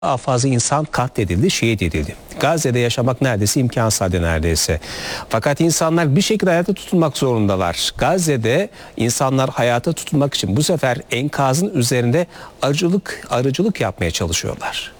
Daha fazla insan katledildi, şehit edildi. Gazze'de yaşamak neredeyse imkansız halde neredeyse. Fakat insanlar bir şekilde hayata tutunmak zorundalar. Gazze'de insanlar hayata tutunmak için bu sefer enkazın üzerinde arıcılık yapmaya çalışıyorlar.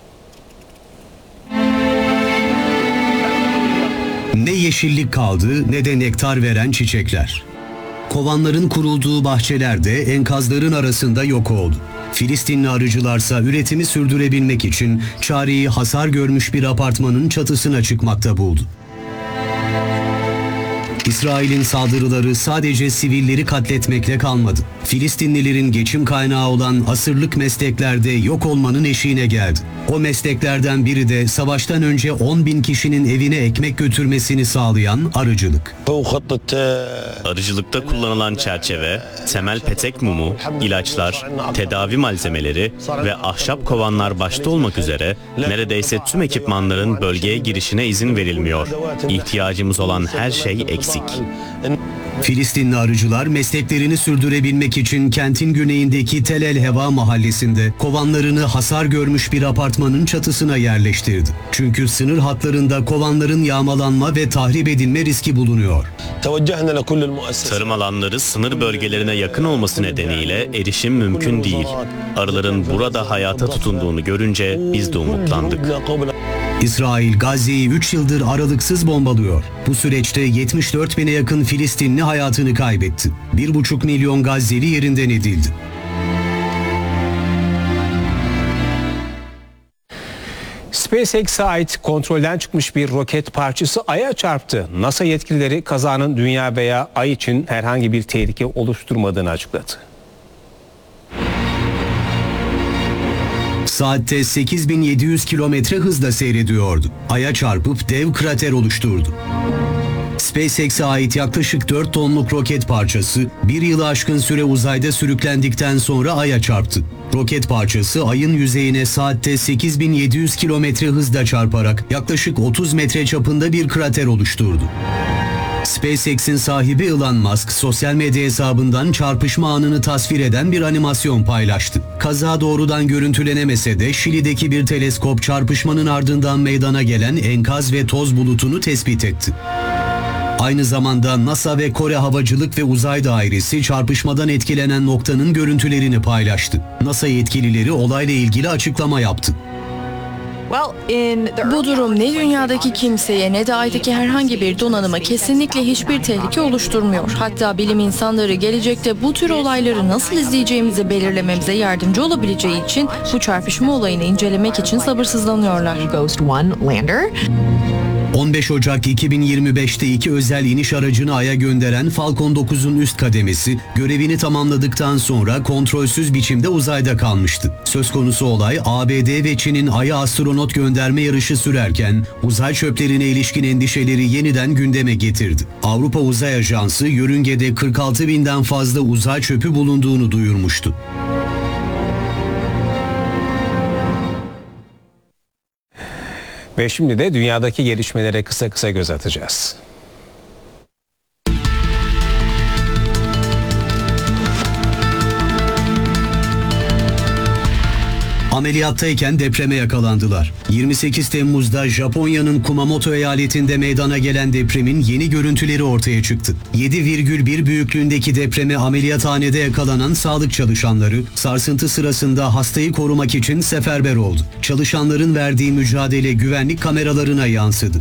Ne yeşillik kaldı ne de nektar veren çiçekler. Kovanların kurulduğu bahçeler de enkazların arasında yok oldu. Filistinli arıcılarsa üretimi sürdürebilmek için çareyi hasar görmüş bir apartmanın çatısına çıkmakta buldu. İsrail'in saldırıları sadece sivilleri katletmekle kalmadı. Filistinlilerin geçim kaynağı olan asırlık mesleklerde yok olmanın eşiğine geldi. O mesleklerden biri de savaştan önce 10.000 kişinin evine ekmek götürmesini sağlayan arıcılık. Arıcılıkta kullanılan çerçeve, temel petek mumu, ilaçlar, tedavi malzemeleri ve ahşap kovanlar başta olmak üzere neredeyse tüm ekipmanların bölgeye girişine izin verilmiyor. İhtiyacımız olan her şey eksik. Filistinli arıcılar mesleklerini sürdürebilmek için kentin güneyindeki Tel El Heva mahallesinde kovanlarını hasar görmüş bir apartmanın çatısına yerleştirdi. Çünkü sınır hatlarında kovanların yağmalanma ve tahrip edilme riski bulunuyor. Tarım alanları sınır bölgelerine yakın olması nedeniyle erişim mümkün değil. Arıların burada hayata tutunduğunu görünce biz de umutlandık. İsrail Gazze'yi 3 yıldır aralıksız bombalıyor. Bu süreçte 74.000'e yakın Filistinli hayatını kaybetti. 1,5 milyon Gazze'li yerinden edildi. SpaceX'e ait kontrolden çıkmış bir roket parçası Ay'a çarptı. NASA yetkilileri kazanın Dünya veya Ay için herhangi bir tehlike oluşturmadığını açıkladı. Saatte 8700 kilometre hızla seyrediyordu. Ay'a çarpıp dev krater oluşturdu. SpaceX'e ait yaklaşık 4 tonluk roket parçası bir yılı aşkın süre uzayda sürüklendikten sonra Ay'a çarptı. Roket parçası Ay'ın yüzeyine saatte 8700 kilometre hızla çarparak yaklaşık 30 metre çapında bir krater oluşturdu. SpaceX'in sahibi Elon Musk sosyal medya hesabından çarpışma anını tasvir eden bir animasyon paylaştı. Kaza doğrudan görüntülenemese de Şili'deki bir teleskop çarpışmanın ardından meydana gelen enkaz ve toz bulutunu tespit etti. Aynı zamanda NASA ve Kore Havacılık ve Uzay Dairesi çarpışmadan etkilenen noktanın görüntülerini paylaştı. NASA yetkilileri olayla ilgili açıklama yaptı. Bu durum ne dünyadaki kimseye ne de Ay'daki herhangi bir donanıma kesinlikle hiçbir tehlike oluşturmuyor. Hatta bilim insanları gelecekte bu tür olayları nasıl izleyeceğimizi belirlememize yardımcı olabileceği için bu çarpışma olayını incelemek için sabırsızlanıyorlar. 15 Ocak 2025'te 2 özel iniş aracını Ay'a gönderen Falcon 9'un üst kademesi görevini tamamladıktan sonra kontrolsüz biçimde uzayda kalmıştı. Söz konusu olay ABD ve Çin'in Ay'a astronot gönderme yarışı sürerken uzay çöplerine ilişkin endişeleri yeniden gündeme getirdi. Avrupa Uzay Ajansı yörüngede 46.000'den fazla uzay çöpü bulunduğunu duyurmuştu. Ve şimdi de dünyadaki gelişmelere kısa göz atacağız. Ameliyattayken depreme yakalandılar. 28 Temmuz'da Japonya'nın Kumamoto eyaletinde meydana gelen depremin yeni görüntüleri ortaya çıktı. 7,1 büyüklüğündeki depreme ameliyathanede yakalanan sağlık çalışanları sarsıntı sırasında hastayı korumak için seferber oldu. Çalışanların verdiği mücadele güvenlik kameralarına yansıdı.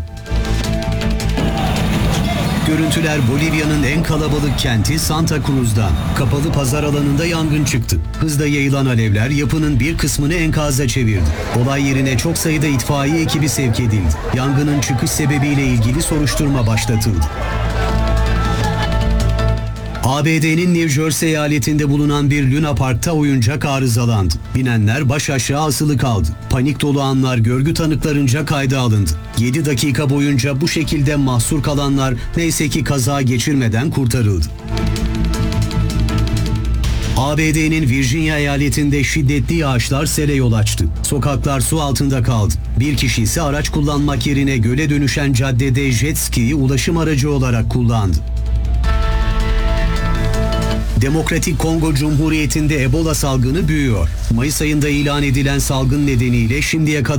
Görüntüler Bolivya'nın en kalabalık kenti Santa Cruz'dan. Kapalı pazar alanında yangın çıktı. Hızla yayılan alevler yapının bir kısmını enkaza çevirdi. Olay yerine çok sayıda itfaiye ekibi sevk edildi. Yangının çıkış sebebiyle ilgili soruşturma başlatıldı. ABD'nin New Jersey eyaletinde bulunan bir Luna Park'ta oyuncak arızalandı. Binenler baş aşağı asılı kaldı. Panik dolu anlar görgü tanıklarınca kayda alındı. 7 dakika boyunca bu şekilde mahsur kalanlar neyse ki kaza geçirmeden kurtarıldı. ABD'nin Virginia eyaletinde şiddetli yağışlar sele yol açtı. Sokaklar su altında kaldı. Bir kişi ise araç kullanmak yerine göle dönüşen caddede jet ski'yi ulaşım aracı olarak kullandı. Demokratik Kongo Cumhuriyeti'nde Ebola salgını büyüyor. Mayıs ayında ilan edilen salgın nedeniyle şimdiye kadar